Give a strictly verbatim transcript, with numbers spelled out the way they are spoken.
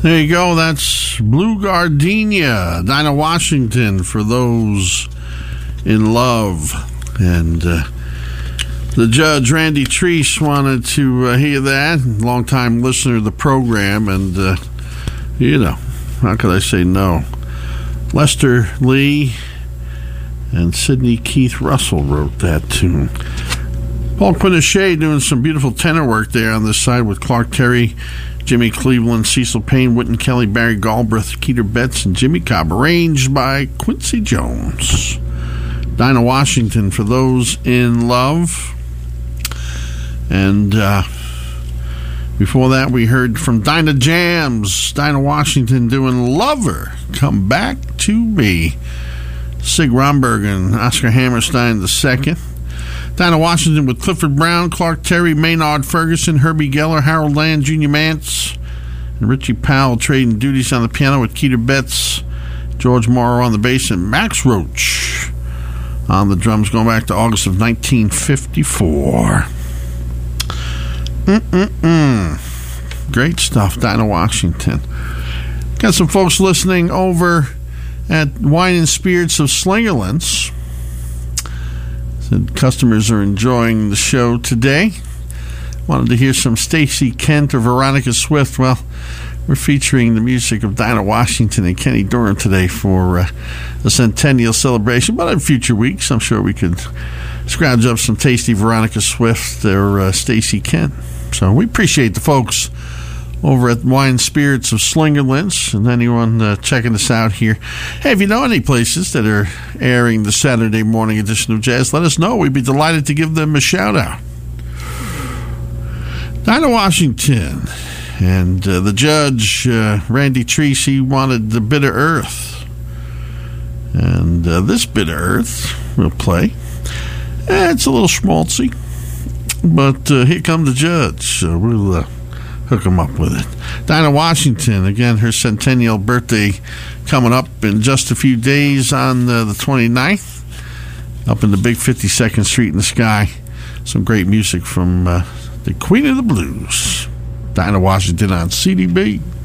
There you go. That's Blue Gardenia, Dinah Washington, For Those in Love. And uh, the judge, Randy Treese, wanted to uh, hear that. Longtime listener of the program. And, uh, you know, how could I say no? Lester Lee and Sidney Keith Russell wrote that tune. Paul Quinochet doing some beautiful tenor work there on this side with Clark Terry, Jimmy Cleveland, Cecil Payne, Wynton Kelly, Barry Galbraith, Keeter Betts, and Jimmy Cobb, arranged by Quincy Jones. Dinah Washington, For Those in Love. And uh, before that, we heard from Dinah Jams, Dinah Washington doing Lover, Come Back to Me. Sig Romberg and Oscar Hammerstein the second. Dinah Washington with Clifford Brown, Clark Terry, Maynard Ferguson, Herbie Geller, Harold Land, Junior Mance, and Richie Powell trading duties on the piano with Keeter Betts, George Morrow on the bass, and Max Roach on the drums, going back to August of nineteen fifty-four. Mm-mm-mm. Great stuff, Dinah Washington. Got some folks listening over at Wine and Spirits of Slingerlands. Said customers are enjoying the show today. Wanted to hear some Stacey Kent or Veronica Swift. Well, we're featuring the music of Dinah Washington and Kenny Dorham today for uh, the centennial celebration. But in future weeks, I'm sure we could scrounge up some tasty Veronica Swift or uh, Stacey Kent. So we appreciate the folks over at Wine Spirits of Slingerlands and anyone uh, checking us out here. Hey, if you know any places that are airing the Saturday morning edition of Jazz, let us know. We'd be delighted to give them a shout out. Dinah Washington and uh, the judge, uh, Randy Treese, he wanted the Bitter Earth. And uh, this Bitter Earth we'll play. Eh, it's a little schmaltzy, but uh, here come the judge. So we'll uh, hook them up with it. Dinah Washington, again, her centennial birthday coming up in just a few days on uh, the twenty-ninth, up in the big fifty-second Street in the Sky. Some great music from uh, the Queen of the Blues, Dinah Washington on C D B.